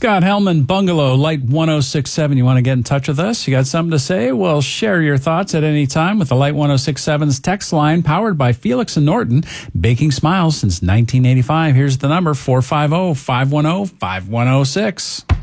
Scott Hellman, Bungalow, Light 1067. You want to get in touch with us? You got something to say? Well, share your thoughts at any time with the Light 1067's text line, powered by Felix and Norton, baking smiles since 1985. Here's the number, 450-510-5106.